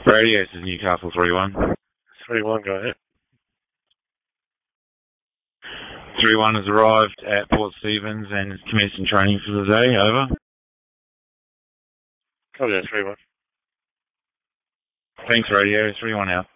Radio, this is Newcastle 3-1. 3-1, go ahead. 3-1 has arrived at Port Stephens and is commencing training for the day. Over. Copy that, 3-1. Thanks, Radio. 3-1 out.